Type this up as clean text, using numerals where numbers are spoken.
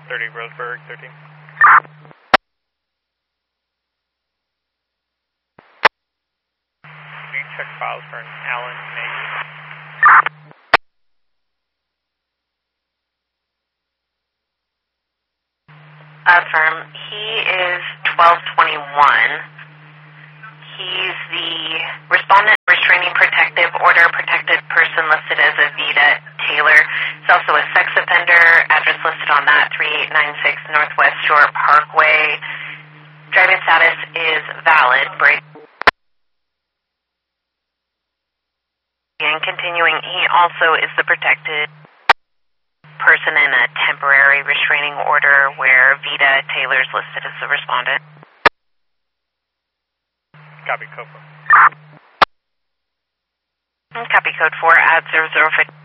30 Roseburg, 13. Do you check files for an Alan Nagy? Affirm. He is 1221. He's the respondent restraining protective order protected person listed as Avita Taylor. He's also a sex offender. Address listed on that, 3896 Northwest Shore Parkway. Driving status is valid. Break. And continuing, he also is the protected person in a temporary restraining order where Vita Taylor is listed as the respondent. Copy, code 4. Copy code 4 at 0050.